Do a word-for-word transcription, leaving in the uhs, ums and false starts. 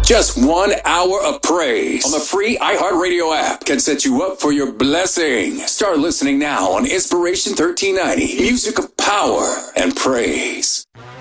Just one hour of praise on the free iHeartRadio app can set you up for your blessing. Start listening now on Inspiration thirteen ninety. Music of power and praise.